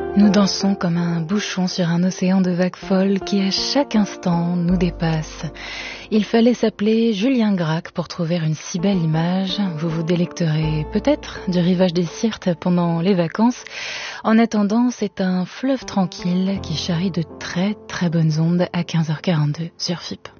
Nous dansons comme un bouchon sur un océan de vagues folles qui à chaque instant nous dépasse. Il fallait s'appeler Julien Gracq pour trouver une si belle image. Vous vous délecterez peut-être du rivage des Syrtes pendant les vacances. En attendant, c'est un fleuve tranquille qui charrie de très très bonnes ondes à 15h42 sur FIP.